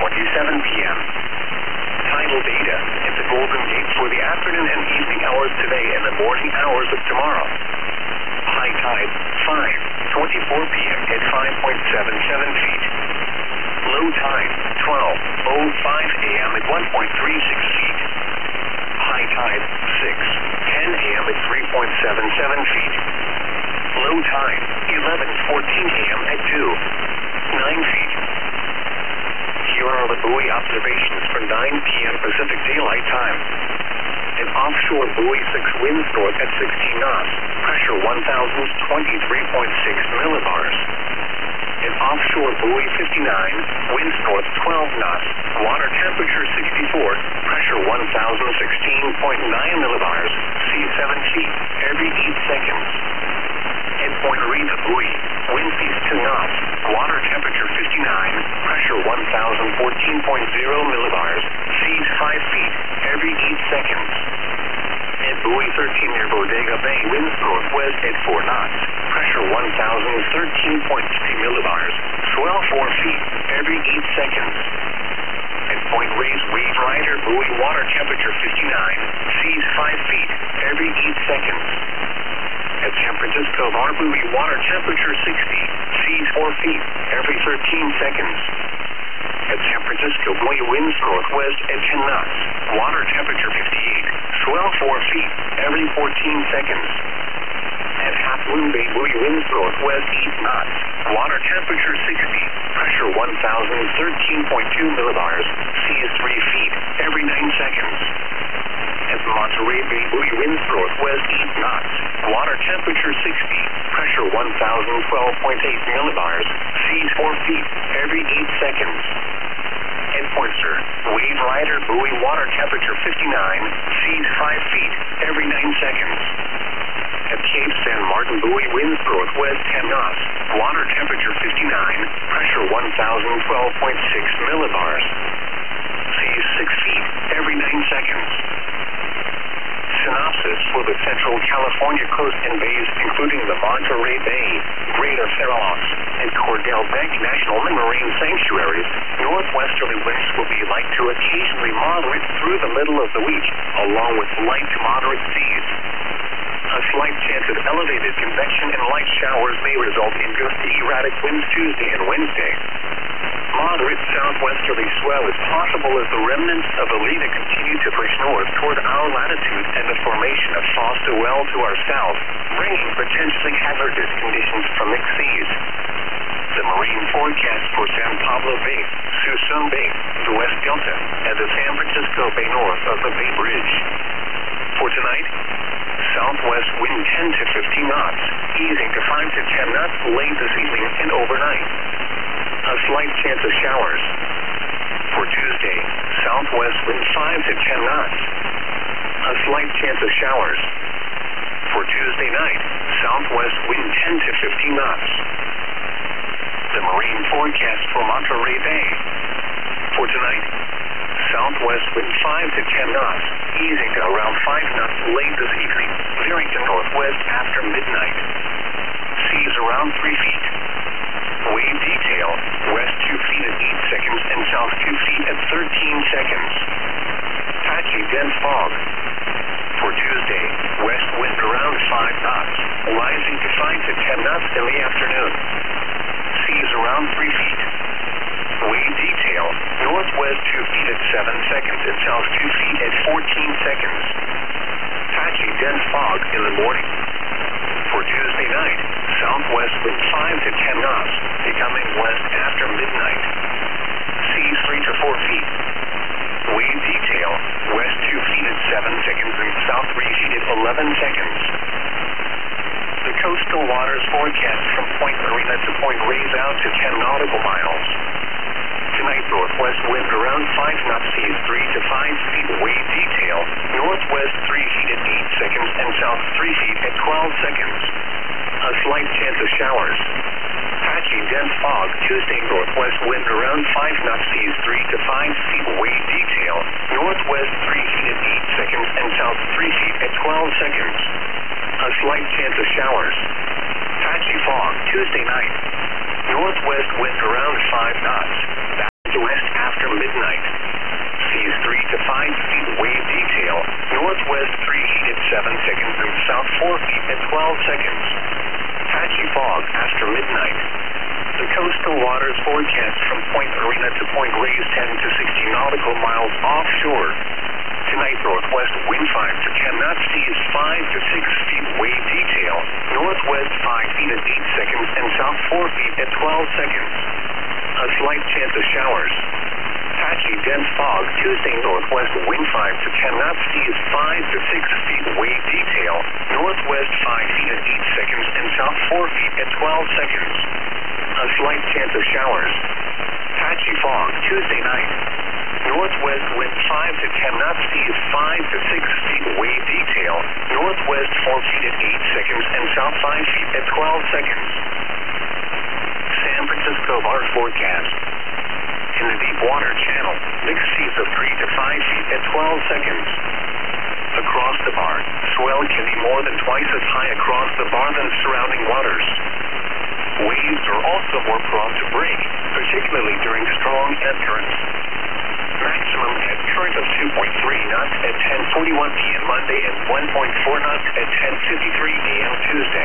p.m. Tidal data at the Golden Gate for the afternoon and evening hours today and the morning hours of tomorrow. High tide, 5:24 p.m. at 5.77 feet. Low tide, 12:05 a.m. at 1.36 feet. High tide, 6:10 a.m. at 3.77 feet. Low tide, 11:14 a.m. at 2.9 feet. Here are the buoy observations for 9 p.m. Pacific Daylight Time. An offshore buoy 6 winds north at 16 knots, pressure 1,023.6 millibars. An offshore buoy 59, winds north 12 knots, water temperature 64, pressure 1,016.9 millibars, sea 7 feet, every 8 seconds. At Point Rita buoy, winds east 2 knots, water temperature 59, pressure 1,014.0 millibars, seas 5 feet, every 8 seconds. At buoy 13 near Bodega Bay, winds northwest at 4 knots, pressure 1,013.3 millibars, swell 4 feet, every 8 seconds. At Point Reyes Wave Rider buoy, water temperature 59, seas 5 feet, every 8 seconds. At San Francisco Bar buoy, water temperature 60, seas 4 feet, every 13 seconds. At San Francisco buoy, winds northwest at 10 knots, water temperature 58, swell 4 feet, every 14 seconds. At Half Moon Bay buoy, winds northwest 8 knots, water temperature 60, pressure 1,013.2 millibars, seas 3 feet, every 9 seconds. At Monterey Bay buoy, winds northwest 8 knots, water temperature 60, pressure 1,012.8 millibars, seas 4 feet, every 8 seconds. At Pointer, Wave Rider buoy, water temperature 59, seas 5 feet, every 9 seconds. At Cape San Martin buoy, winds northwest 10 knots, water temperature 59, pressure 1,012.6 millibars, seas 6 feet, every 9 seconds. Synopsis for the Central California coast and bays, including the Monterey Bay, Greater Fair Oaks, and Cordell Bank National Marine Sanctuaries, northwesterly winds will be light to occasionally moderate through the middle of the week, along with light to moderate seas. A slight chance of elevated convection and light showers may result in gusty, erratic winds Tuesday and Wednesday. Moderate southwesterly swell is possible as the remnants of Alita continue to push north toward our latitude and the formation of Foster-Well to our south, bringing potentially hazardous conditions from mixed seas. The marine forecast for San Pablo Bay, Suisun Bay, the West Delta, and the San Francisco Bay north of the Bay Bridge. For tonight, southwest wind 10 to 15 knots, easing to 5 to 10 knots late this evening and overnight. A slight chance of showers. For Tuesday, southwest wind 5 to 10 knots. A slight chance of showers. For Tuesday night, southwest wind 10 to 15 knots. The marine forecast for Monterey Bay. For tonight, southwest wind 5 to 10 knots, easing to around 5 knots late this evening, veering to northwest after midnight. Seas around 3 feet. Wave detail, west 2 feet at 8 seconds and south 2 feet at 13 seconds. Patchy dense fog. For Tuesday, west wind around 5 knots, rising to 5 to 10 knots in the afternoon. Seas around 3 feet. Wave detail, northwest 2 feet at 7 seconds and south 2 feet at 14 seconds. Patchy dense fog in the morning. For Tuesday night, southwest wind 5 to 10 knots, becoming west after midnight. Seas 3 to 4 feet. Wave detail, west 2 feet at 7 seconds and south 3 feet at 11 seconds. The coastal waters forecast from Point Marina to Point Reyes out to 10 nautical miles. Tonight, northwest wind around 5 knots, seas 3 to 5 feet. Wave detail, northwest 3 feet at 8 seconds and south 3 feet at 12 seconds. A slight chance of showers. Patchy dense fog. Tuesday, northwest wind around 5 knots, seas 3 to 5 feet. Wave detail, northwest 3 feet at 8 seconds and south 3 feet at 12 seconds. A slight chance of showers. Patchy fog. Tuesday night. Northwest wind around 5 knots. Back to west after 12 seconds. Patchy fog after midnight. The coastal waters forecast from Point Arena to Point Reyes 10 to 60 nautical miles offshore. Tonight, northwest wind 5 to 10 knots, seas 5 to 6 feet, wave detail. Northwest 5 feet at 8 seconds and south 4 feet at 12 seconds. A slight chance of showers. Patchy dense fog Tuesday, northwest wind 5 to 10 knots, seas 5 to 6 feet, wave detail. Northwest 5 feet at 8 seconds and south 4 feet at 12 seconds. A slight chance of showers. Patchy fog Tuesday night. Northwest wind 5 to 10 knots, seas 5 to 6 feet, wave detail. Northwest 4 feet at 8 seconds and south 5 feet at 12 seconds. San Francisco bar forecast. In the deep water channel, mixed seas of 3 to 5 feet at 12 seconds. Across the bar, swell can be more than twice as high across the bar than surrounding waters. Waves are also more prone to break, particularly during strong ebb currents. Maximum ebb current of 2.3 knots at 10:41 p.m. Monday and 1.4 knots at 10:53 a.m. Tuesday.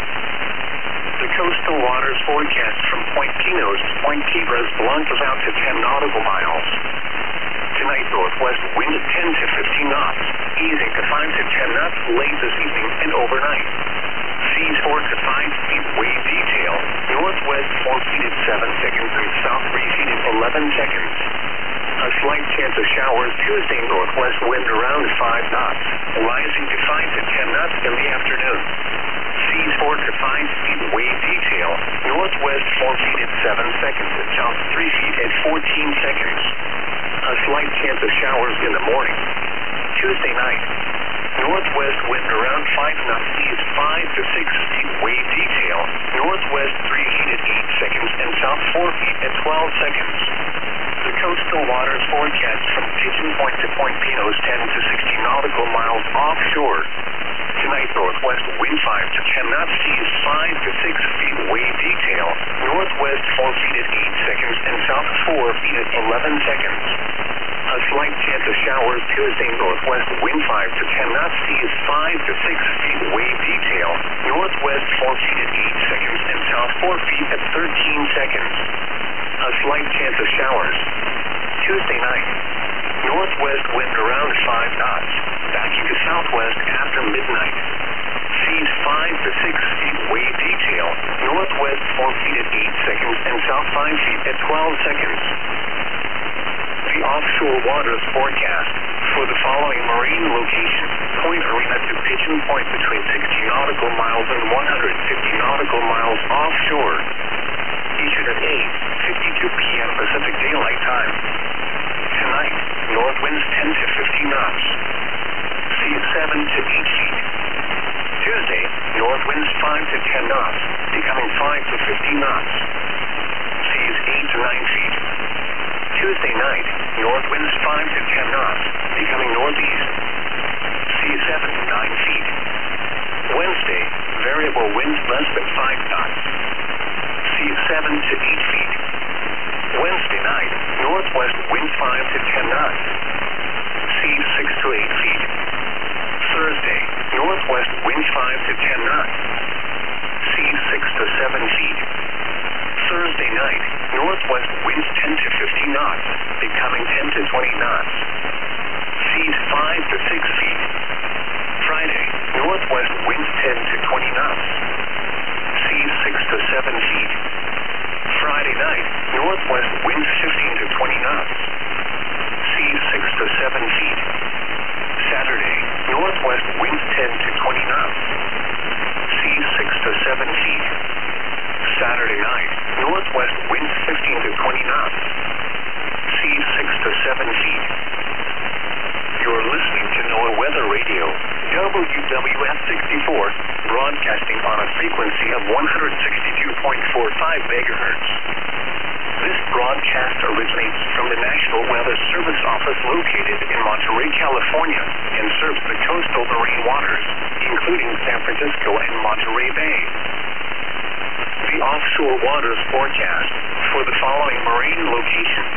The coastal waters forecast from Point Pinos to Point Quibra's Blancas out to 10 nautical miles. Tonight, northwest wind at 10 to 15 knots, easing to 5 to 10 knots late this evening and overnight. Seas 4 to 5 feet, wave detail. Northwest 4 feet at 7 seconds and south 3 feet at 11 seconds. A slight chance of showers Tuesday, northwest wind around 5 knots, rising to 5 to 10 knots in the afternoon. Seas 4 to 5 feet, wave detail. Northwest 4 feet at 7 seconds and south 3 feet at 14 seconds. A slight chance of showers in the morning. Tuesday night. Northwest wind around 5 knots, seas 5 to 6 feet, wave detail. Northwest 3 feet at 8 seconds and south 4 feet at 12 seconds. The coastal waters forecast from Pigeon Point to Point Pinos 10 to 60 nautical miles offshore. Tonight, northwest wind 5 to 10 knots, seas 5 to 6 feet, wave detail. Northwest 4 feet at 8 seconds and south 4 feet at 11 seconds. A slight chance of showers Tuesday, northwest wind 5 to 10 knots, seas 5 to 6 feet, wave detail. Northwest 4 feet at 8 seconds and south 4 feet at 13 seconds. A slight chance of showers. Tuesday night. Northwest wind around 5 knots, backing to southwest after midnight. Seas 5 to 6 feet, wave detail. Northwest 4 feet at 8 seconds and south 5 feet at 12 seconds. The offshore waters forecast for the following marine locations: Point Arena to Pigeon Point between 60 nautical miles and 150 nautical miles offshore. Eastern at 8:52 p.m. Pacific Daylight Time. Tonight, north winds 10 to 15 knots. Seas 7 to 8 feet. Tuesday, north winds 5 to 10 knots, becoming 5 to 15 knots. Seas 8 to 9 feet. Tuesday night, north winds 5 to 10 knots, becoming northeast. Seas 7 to 9 feet. Wednesday, variable winds less than 5 knots. Seas 7 to 8 feet. Wednesday night, northwest winds 5 to 10 knots. Seas 6 to 8 feet. Thursday, northwest winds 5 to 10 knots. Seas 6 to 7 feet. Thursday night, northwest winds 10 to 15 knots, becoming 10 to 20 knots. Seas 5 to 6 feet. Friday, northwest winds 10 to 20 knots. Seas 6 to 7 feet. Friday night, northwest winds 15 to 20 knots. Seas 6 to 7 feet. Saturday, northwest winds 10 to 20 knots. Seas 6 to 7 feet. Saturday night, northwest winds 15 to 20 knots. Seas 6 to 7 feet. You're listening to NOAA Weather Radio, WWF 64, broadcasting on a frequency of 162.45 megahertz. This broadcast originates from the National Weather Service Office located in Monterey, California, and serves the coastal marine waters, including San Francisco and Monterey Bay. The offshore waters forecast for the following marine locations: